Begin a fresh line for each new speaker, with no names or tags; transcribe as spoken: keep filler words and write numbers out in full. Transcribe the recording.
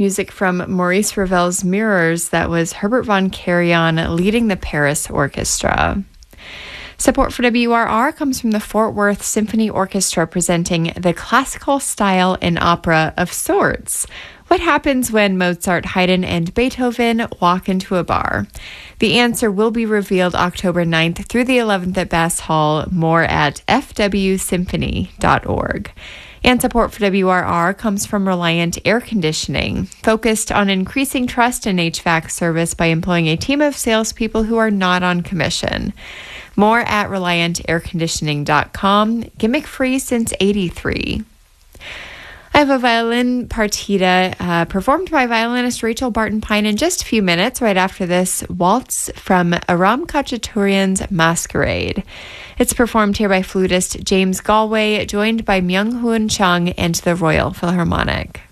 music from Maurice Ravel's Mirrors. That was Herbert von Karajan leading the Paris Orchestra. Support for W R R comes from the Fort Worth Symphony Orchestra presenting The Classical Style in Opera of Sorts. What happens when Mozart, Haydn, and Beethoven walk into a bar? The answer will be revealed October ninth through the eleventh at Bass Hall. More at f w symphony dot org. And support for W R R comes from Reliant Air Conditioning, focused on increasing trust in H V A C service by employing a team of salespeople who are not on commission. More at reliant air conditioning dot com. Gimmick free since eighty-three. I have a violin partita uh, performed by violinist Rachel Barton Pine in just a few minutes. Right after this, Waltz from Aram Khachaturian's Masquerade. It's performed here by flutist James Galway, joined by Myung Hoon Chung and the Royal Philharmonic.